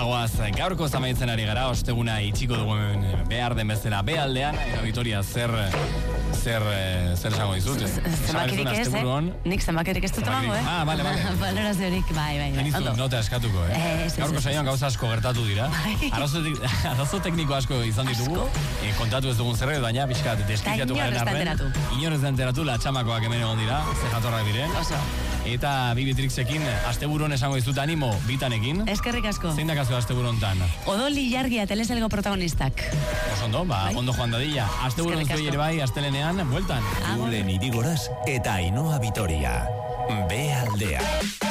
Bagoaz, gaurko zamaitzen ari gara, osteguna itxiko dugun behar den bezala behaldean, Vitoria, zer esango dizut? Zenbakirik ez, nik zenbakirik ez dut emango, Vale. Valoraziorik, bai. Enizu, nota eskatuko, Gaurko saioan gauza asko gertatu dira. Arazo tekniko asko izan ditugu, kontatu ez dugun zerre, baina pixkat deskiziatu garen arren. Inor ez da enteratu, la txamakoak hemen egon dira, ze jatorrak diren. Oso. Eta Bibitrixekin, asteburuan esango dizut animo bitanekin. Eskerrik asko. Zein da kasu asteburuan tan? Odoli Jargia, teleselgo protagonistak. Oso ondo joan dadila. Asteburuan zuei ere bai, astelenean, bueltan. Julen Irigoraz eta Ainhoa Vitoria. Bealdea.